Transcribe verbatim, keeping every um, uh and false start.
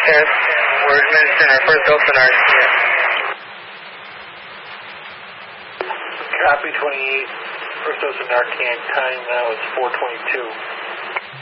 test. We're administering our first dose of Narcan. Copy twenty-eight. First dose of Narcan. Time now is four twenty-two.